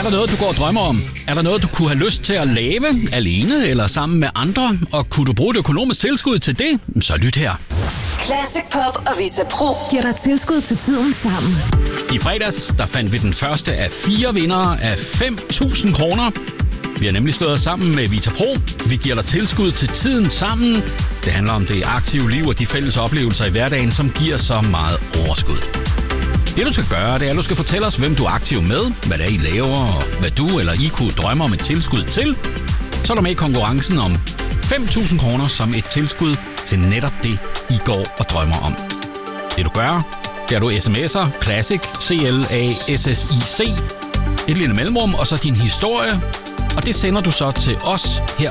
Er der noget, du går og drømmer om? Er der noget, du kunne have lyst til at lave alene eller sammen med andre? Og kunne du bruge et økonomisk tilskud til det? Så lyt her. Classic Pop og Vita Pro giver dig tilskud til tiden sammen. I fredags, der fandt vi den første af 4 vindere af 5.000 kroner. Vi har nemlig stået sammen med Vita Pro. Vi giver dig tilskud til tiden sammen. Det handler om det aktive liv og de fælles oplevelser i hverdagen, som giver så meget overskud. Det du skal gøre, det er, at du skal fortælle os, hvem du er aktiv med, hvad det er, I laver, og hvad du eller I kunne drømme om et tilskud til. Så er du med i konkurrencen om 5.000 kroner som et tilskud til netop det, I går og drømmer om. Det du gør, det er, du sms'er Classic, CLASSIC, et lille mellemrum, og så din historie. Og det sender du så til os her